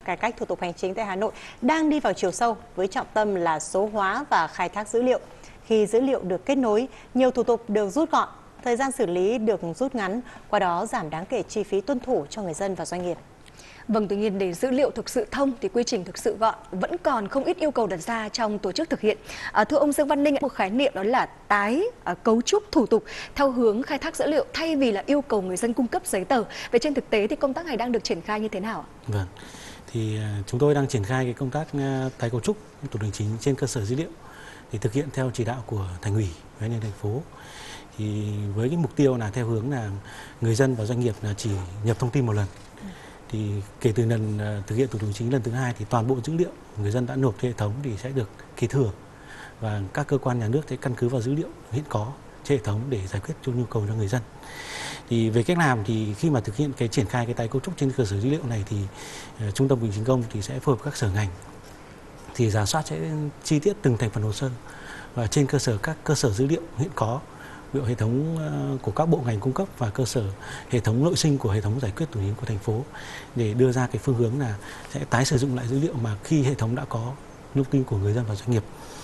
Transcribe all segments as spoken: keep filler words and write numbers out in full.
cải cách thủ tục hành chính tại Hà Nội đang đi vào chiều sâu với trọng tâm là số hóa và khai thác dữ liệu. Khi dữ liệu được kết nối, nhiều thủ tục được rút gọn, thời gian xử lý được rút ngắn, qua đó giảm đáng kể chi phí tuân thủ cho người dân và doanh nghiệp. Vâng, tuy nhiên để dữ liệu thực sự thông thì quy trình thực sự gọn vẫn còn không ít yêu cầu đặt ra trong tổ chức thực hiện. À, thưa ông Dương Văn Ninh, một khái niệm đó là tái à, cấu trúc thủ tục theo hướng khai thác dữ liệu thay vì là yêu cầu người dân cung cấp giấy tờ. Vậy trên thực tế thì công tác này đang được triển khai như thế nào ạ? Vâng, thì uh, chúng tôi đang triển khai cái công tác uh, tái cấu trúc thủ tục hành chính trên cơ sở dữ liệu để thực hiện theo chỉ đạo của Thành ủy, Ủy ban nhân dân thành phố. Thì với cái mục tiêu là theo hướng là người dân và doanh nghiệp là chỉ nhập thông tin một lần. Thì kể từ lần thực hiện thủ tục hành chính lần thứ hai thì toàn bộ dữ liệu người dân đã nộp trên hệ thống thì sẽ được kế thừa, và các cơ quan nhà nước sẽ căn cứ vào dữ liệu hiện có trên hệ thống để giải quyết cho nhu cầu cho người dân. Thì về cách làm thì khi mà thực hiện cái triển khai cái tái cấu trúc trên cơ sở dữ liệu này thì uh, Trung tâm Hành chính công thì sẽ phối hợp các sở ngành thì rà soát sẽ chi tiết từng thành phần hồ sơ, và trên cơ sở các cơ sở dữ liệu hiện có, ví dụ hệ thống của các bộ ngành cung cấp và cơ sở hệ thống nội sinh của hệ thống giải quyết thủ tục hành chính của thành phố, để đưa ra cái phương hướng là sẽ tái sử dụng lại dữ liệu mà khi hệ thống đã có thông tin của người dân và doanh nghiệp.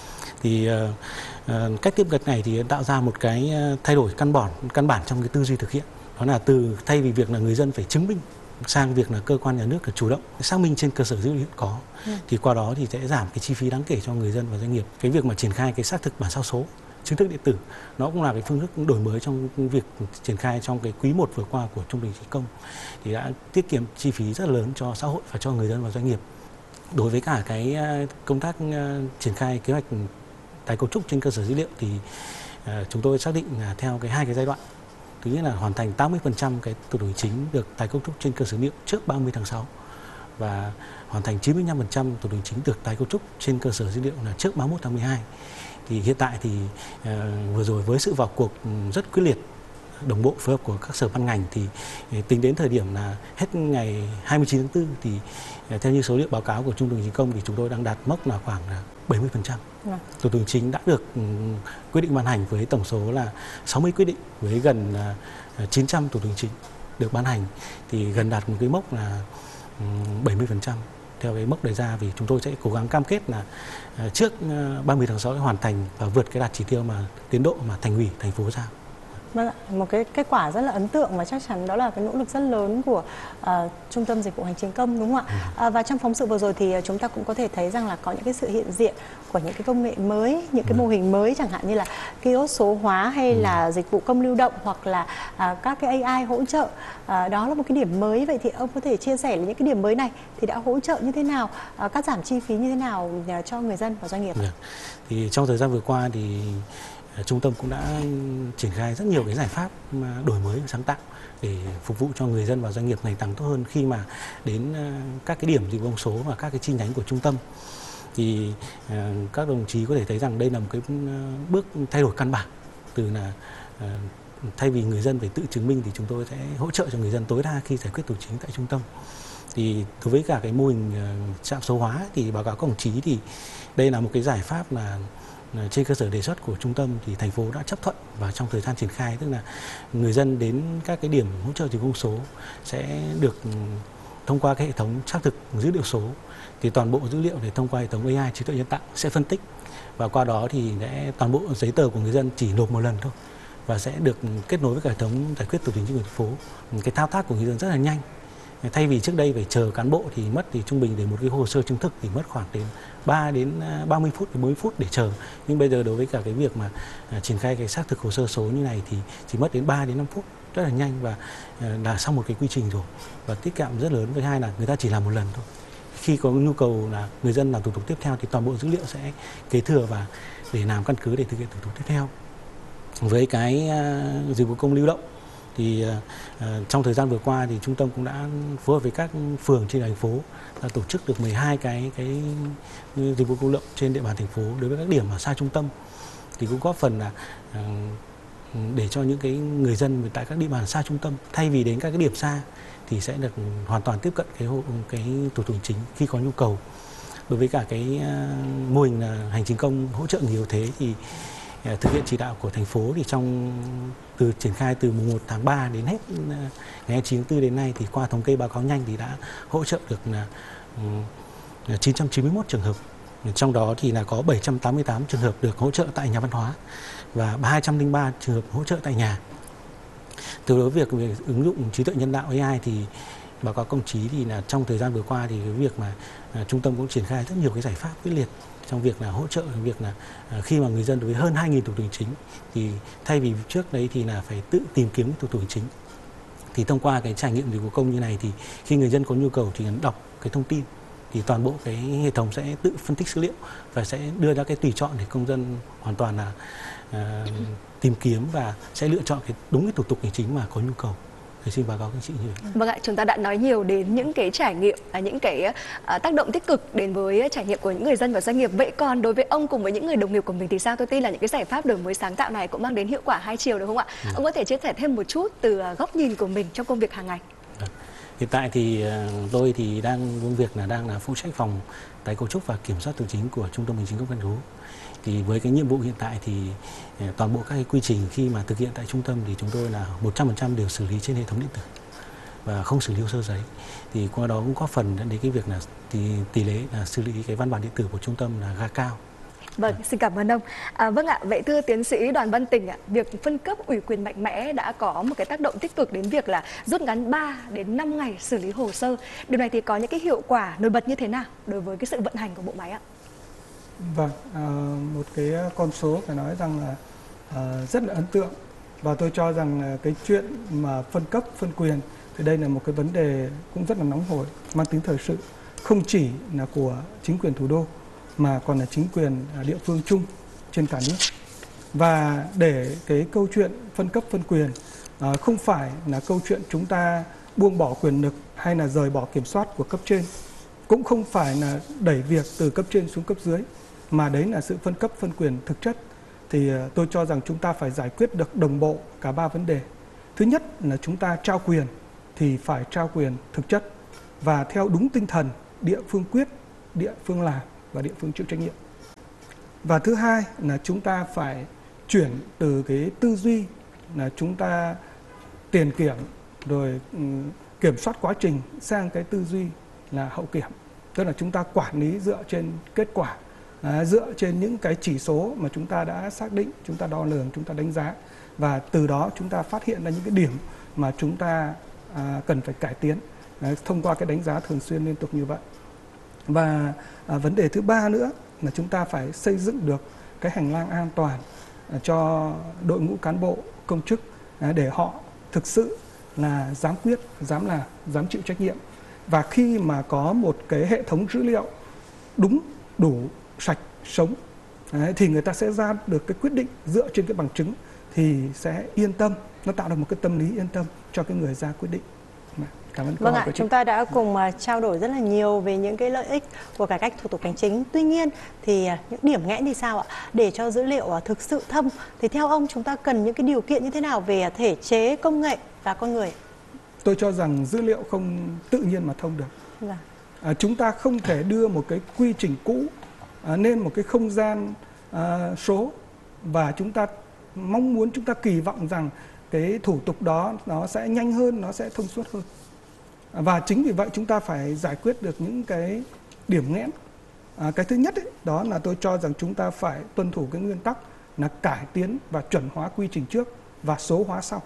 Thì uh, uh, cách tiếp cận này thì tạo ra một cái thay đổi căn bản căn bản trong cái tư duy thực hiện, đó là từ thay vì việc là người dân phải chứng minh sang việc là cơ quan nhà nước chủ động xác minh trên cơ sở dữ liệu hiện có. Ừ. Thì qua đó thì sẽ giảm cái chi phí đáng kể cho người dân và doanh nghiệp. Cái việc mà triển khai cái xác thực bản sao số, chứng thực điện tử, nó cũng là cái phương thức đổi mới trong việc triển khai trong cái quý một vừa qua của Trung tâm Hành chính công, thì đã tiết kiệm chi phí rất lớn cho xã hội và cho người dân và doanh nghiệp. Đối với cả cái công tác triển khai kế hoạch tái cấu trúc trên cơ sở dữ liệu thì chúng tôi xác định là theo cái hai cái giai đoạn. Thứ nhất là hoàn thành tám mươi phần trăm cái thủ tục hành chính được tái cấu trúc trên cơ sở dữ liệu trước ba mươi tháng sáu, và hoàn thành chín mươi lăm phần trăm thủ tục hành chính được tái cấu trúc trên cơ sở dữ liệu là trước ba mươi mốt tháng mười hai. Thì hiện tại thì uh, vừa rồi với sự vào cuộc rất quyết liệt, đồng bộ phối hợp của các sở ban ngành thì tính đến thời điểm là hết ngày hai mươi chín tháng tư thì uh, theo như số liệu báo cáo của Trung tâm Hành chính công thì chúng tôi đang đạt mốc là khoảng bảy mươi phần trăm. Thủ tục hành chính đã được um, quyết định ban hành với tổng số là sáu mươi quyết định với gần uh, chín trăm thủ tục hành chính được ban hành, thì gần đạt một cái mốc là um, bảy mươi phần trăm. Theo cái mốc đề ra thì chúng tôi sẽ cố gắng cam kết là trước ba mươi tháng sáu sẽ hoàn thành và vượt cái đạt chỉ tiêu mà tiến độ mà Thành ủy, thành phố giao. Vâng ạ, một cái kết quả rất là ấn tượng và chắc chắn đó là cái nỗ lực rất lớn của uh, Trung tâm Dịch vụ Hành chính công, đúng không ạ? Ừ. Uh, và trong phóng sự vừa rồi thì chúng ta cũng có thể thấy rằng là có những cái sự hiện diện của những cái công nghệ mới, những cái ừ. mô hình mới, chẳng hạn như là kiosk số hóa hay ừ. là dịch vụ công lưu động, hoặc là uh, các cái a i hỗ trợ. Uh, đó là một cái điểm mới. Vậy thì ông có thể chia sẻ là những cái điểm mới này thì đã hỗ trợ như thế nào, uh, cắt giảm chi phí như thế nào uh, cho người dân và doanh nghiệp? Ừ. Thì trong thời gian vừa qua thì Trung tâm cũng đã triển khai rất nhiều cái giải pháp đổi mới và sáng tạo để phục vụ cho người dân và doanh nghiệp ngày càng tốt hơn khi mà đến các cái điểm dịch vụ công số và các cái chi nhánh của trung tâm. Thì các đồng chí có thể thấy rằng đây là một cái bước thay đổi căn bản, từ là thay vì người dân phải tự chứng minh thì chúng tôi sẽ hỗ trợ cho người dân tối đa khi giải quyết thủ tục chính tại trung tâm. Thì đối với cả cái mô hình trạm số hóa thì báo cáo các đồng chí thì đây là một cái giải pháp là trên cơ sở đề xuất của trung tâm thì thành phố đã chấp thuận, và trong thời gian triển khai tức là người dân đến các cái điểm hỗ trợ dịch vụ công số sẽ được thông qua cái hệ thống xác thực dữ liệu số, thì toàn bộ dữ liệu để thông qua hệ thống a i trí tuệ nhân tạo sẽ phân tích, và qua đó thì sẽ toàn bộ giấy tờ của người dân chỉ nộp một lần thôi và sẽ được kết nối với cả hệ thống giải quyết thủ tục hành chính của thành phố. Cái thao tác của người dân rất là nhanh. Thay vì trước đây phải chờ cán bộ thì mất thì trung bình để một cái hồ sơ chứng thực thì mất khoảng đến ba đến ba mươi phút đến bốn mươi phút để chờ. Nhưng bây giờ đối với cả cái việc mà uh, triển khai cái xác thực hồ sơ số như này thì chỉ mất đến ba đến năm phút, rất là nhanh, và uh, là xong một cái quy trình rồi, và tiết kiệm rất lớn. Với hai là người ta chỉ làm một lần thôi. Khi có nhu cầu là người dân làm thủ tục tiếp theo thì toàn bộ dữ liệu sẽ kế thừa và để làm căn cứ để thực hiện thủ tục tiếp theo. Với cái uh, dịch vụ công lưu động thì uh, trong thời gian vừa qua thì trung tâm cũng đã phối hợp với các phường trên thành phố đã tổ chức được mười hai cái cái dịch vụ công lưu động trên địa bàn thành phố đối với các điểm ở xa trung tâm, thì cũng góp phần là uh, để cho những cái người dân tại các địa bàn xa trung tâm thay vì đến các cái điểm xa thì sẽ được hoàn toàn tiếp cận cái cái thủ tục hành chính khi có nhu cầu. Đối với cả cái uh, mô hình uh, hành chính công hỗ trợ người yếu thế thì uh, thực hiện chỉ đạo của thành phố thì trong từ triển khai từ mùng một tháng ba đến hết uh, ngày hai mươi chín tháng tư đến nay thì qua thống kê báo cáo nhanh thì đã hỗ trợ được uh, chín trăm chín mươi mốt trường hợp. Trong đó thì là có bảy trăm tám mươi tám trường hợp được hỗ trợ tại nhà văn hóa và hai trăm lẻ ba trường hợp hỗ trợ tại nhà. Từ đối việc về ứng dụng trí tuệ nhân đạo A I thì báo cáo công chí thì là trong thời gian vừa qua thì cái việc mà à, trung tâm cũng triển khai rất nhiều cái giải pháp quyết liệt trong việc là hỗ trợ việc là à, khi mà người dân đối với hơn hai nghìn thủ tục hành chính thì thay vì trước đấy thì là phải tự tìm kiếm thủ tục hành chính, thì thông qua cái trải nghiệm dịch vụ công như này thì khi người dân có nhu cầu thì đọc cái thông tin thì toàn bộ cái hệ thống sẽ tự phân tích dữ liệu và sẽ đưa ra cái tùy chọn để công dân hoàn toàn là à, tìm kiếm và sẽ lựa chọn cái đúng cái thủ tục hành chính mà có nhu cầu. Thì xin báo cáo các chị như vậy. Vâng ạ, chúng ta đã nói nhiều đến những cái trải nghiệm, những cái uh, tác động tích cực đến với trải nghiệm của những người dân và doanh nghiệp. Vậy còn đối với ông cùng với những người đồng nghiệp của mình thì sao? Tôi tin là những cái giải pháp đổi mới sáng tạo này cũng mang đến hiệu quả hai chiều, đúng không ạ? Ừ. Ông có thể chia sẻ thêm một chút từ uh, góc nhìn của mình trong công việc hàng ngày. Được. Hiện tại thì uh, tôi thì đang công việc là đang là phụ trách phòng tái cấu trúc và kiểm soát tài chính của Trung tâm Hành chính công căn cứ. Thì với cái nhiệm vụ hiện tại thì toàn bộ các cái quy trình khi mà thực hiện tại trung tâm thì chúng tôi là một trăm phần trăm đều xử lý trên hệ thống điện tử và không xử lý hồ sơ giấy. Thì qua đó cũng có phần dẫn đến cái việc là thì tỷ lệ là xử lý cái văn bản điện tử của trung tâm là khá cao. Vâng, xin cảm ơn ông. À, vâng ạ, vậy thưa tiến sĩ Đoàn Văn Tình ạ, việc phân cấp ủy quyền mạnh mẽ đã có một cái tác động tích cực đến việc là rút ngắn ba đến năm ngày xử lý hồ sơ. Điều này thì có những cái hiệu quả nổi bật như thế nào đối với cái sự vận hành của bộ máy ạ? Vâng, à, một cái con số phải nói rằng là à, rất là ấn tượng, và tôi cho rằng cái chuyện mà phân cấp, phân quyền thì đây là một cái vấn đề cũng rất là nóng hổi, mang tính thời sự, không chỉ là của chính quyền thủ đô mà còn là chính quyền địa phương chung trên cả nước. Và để cái câu chuyện phân cấp, phân quyền à, không phải là câu chuyện chúng ta buông bỏ quyền lực hay là rời bỏ kiểm soát của cấp trên, cũng không phải là đẩy việc từ cấp trên xuống cấp dưới, mà đấy là sự phân cấp phân quyền thực chất. Thì tôi cho rằng chúng ta phải giải quyết được đồng bộ cả ba vấn đề. Thứ nhất là chúng ta trao quyền thì phải trao quyền thực chất và theo đúng tinh thần địa phương quyết, địa phương làm và địa phương chịu trách nhiệm. Và thứ hai là chúng ta phải chuyển từ cái tư duy là chúng ta tiền kiểm rồi um, kiểm soát quá trình sang cái tư duy là hậu kiểm, tức là chúng ta quản lý dựa trên kết quả, à, dựa trên những cái chỉ số mà chúng ta đã xác định, chúng ta đo lường, chúng ta đánh giá, và từ đó chúng ta phát hiện ra những cái điểm mà chúng ta à, cần phải cải tiến à, thông qua cái đánh giá thường xuyên liên tục như vậy. Và à, vấn đề thứ ba nữa là chúng ta phải xây dựng được cái hành lang an toàn à, cho đội ngũ cán bộ công chức à, để họ thực sự là dám quyết, dám làm, dám chịu trách nhiệm. Và khi mà có một cái hệ thống dữ liệu đúng, đủ, sạch, sống đấy, thì người ta sẽ ra được cái quyết định dựa trên cái bằng chứng thì sẽ yên tâm, nó tạo được một cái tâm lý yên tâm cho cái người ra quyết định. Cảm ơn. Vâng ạ, chúng ta đã cùng trao đổi rất là nhiều về những cái lợi ích của cải cách thủ tục hành chính. Tuy nhiên thì những điểm nghẽn thì sao ạ? Để cho dữ liệu thực sự thâm thì theo ông chúng ta cần những cái điều kiện như thế nào về thể chế, công nghệ và con người? Tôi cho rằng dữ liệu không tự nhiên mà thông được. Dạ. À, chúng ta không thể đưa một cái quy trình cũ à, lên một cái không gian à, số và chúng ta mong muốn, chúng ta kỳ vọng rằng cái thủ tục đó nó sẽ nhanh hơn, nó sẽ thông suốt hơn. À, và chính vì vậy chúng ta phải giải quyết được những cái điểm nghẽn. À, cái thứ nhất ấy, đó là tôi cho rằng chúng ta phải tuân thủ cái nguyên tắc là cải tiến và chuẩn hóa quy trình trước và số hóa sau.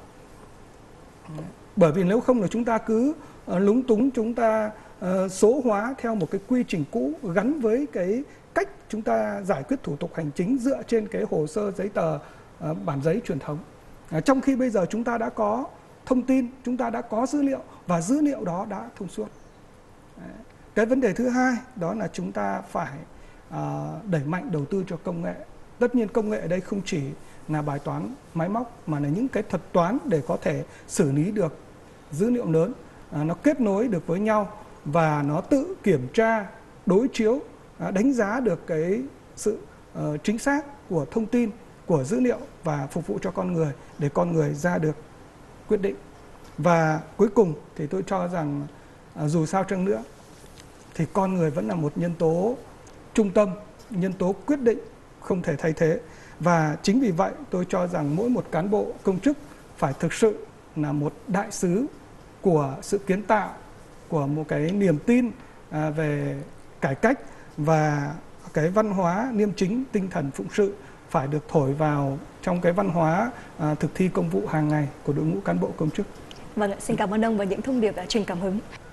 Bởi vì nếu không là chúng ta cứ uh, lúng túng, chúng ta uh, số hóa theo một cái quy trình cũ gắn với cái cách chúng ta giải quyết thủ tục hành chính dựa trên cái hồ sơ giấy tờ uh, bản giấy truyền thống. Uh, trong khi bây giờ chúng ta đã có thông tin, chúng ta đã có dữ liệu và dữ liệu đó đã thông suốt. Đấy. Cái vấn đề thứ hai đó là chúng ta phải uh, đẩy mạnh đầu tư cho công nghệ. Tất nhiên công nghệ ở đây không chỉ là bài toán máy móc mà là những cái thuật toán để có thể xử lý được dữ liệu lớn, à, nó kết nối được với nhau và nó tự kiểm tra, đối chiếu, à, đánh giá được cái sự uh, chính xác của thông tin, của dữ liệu và phục vụ cho con người để con người ra được quyết định. Và cuối cùng thì tôi cho rằng à, dù sao chăng nữa thì con người vẫn là một nhân tố trung tâm, nhân tố quyết định không thể thay thế. Và chính vì vậy tôi cho rằng mỗi một cán bộ công chức phải thực sự là một đại sứ của sự kiến tạo, của một cái niềm tin à, về cải cách và cái văn hóa liêm chính, tinh thần phụng sự phải được thổi vào trong cái văn hóa à, thực thi công vụ hàng ngày của đội ngũ cán bộ công chức. Vâng ạ, xin cảm ơn ông và những thông điệp đã truyền cảm hứng.